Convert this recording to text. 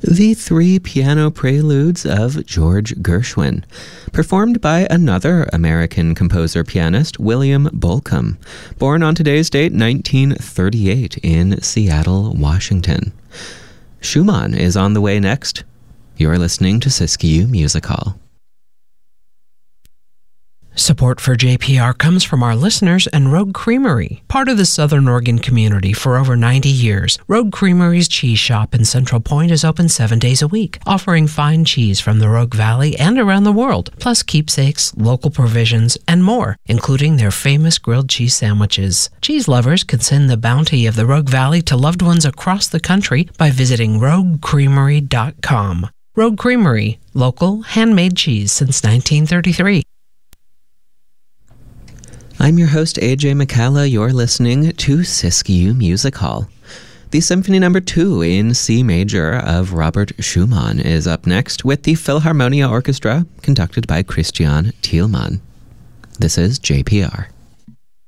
The three piano preludes of George Gershwin, performed by another American composer-pianist, William Bolcom, born on today's date, 1938, in Seattle, Washington. Schumann is on the way next. You're listening to Siskiyou Music Hall. Support for JPR comes from our listeners and Rogue Creamery, part of the Southern Oregon community for over 90 years. Rogue Creamery's cheese shop in Central Point is open 7 days a week, offering fine cheese from the Rogue Valley and around the world, plus keepsakes, local provisions, and more, including their famous grilled cheese sandwiches. Cheese lovers can send the bounty of the Rogue Valley to loved ones across the country by visiting roguecreamery.com. Rogue Creamery, local, handmade cheese since 1933. I'm your host, AJ McCalla. You're listening to Siskiyou Music Hall. The Symphony No. 2 in C major of Robert Schumann is up next with the Philharmonia Orchestra, conducted by Christian Thielmann. This is JPR.